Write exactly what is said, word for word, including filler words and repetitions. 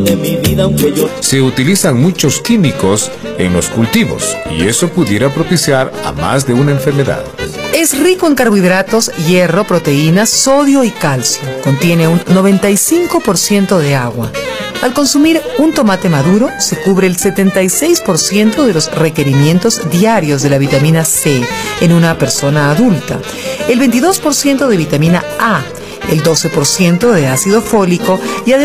de mi vida, aunque yo... Se utilizan muchos químicos en los cultivos y eso pudiera propiciar a más de una enfermedad. Es rico en carbohidratos, hierro, proteínas, sodio y calcio. Contiene un noventa y cinco por ciento de agua. Al consumir un tomate maduro, se cubre el setenta y seis por ciento de los requerimientos diarios de la vitamina C en una persona adulta, el veintidós por ciento de vitamina A, el doce por ciento de ácido fólico y además